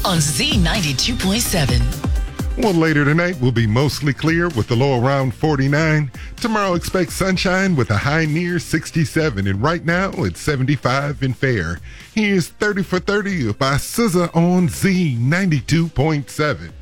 on Z92.7. Well, later tonight will be mostly clear with the low around 49. Tomorrow expect sunshine with a high near 67. And right now it's 75 and fair. Here's 30 for 30 by SZA on Z92.7.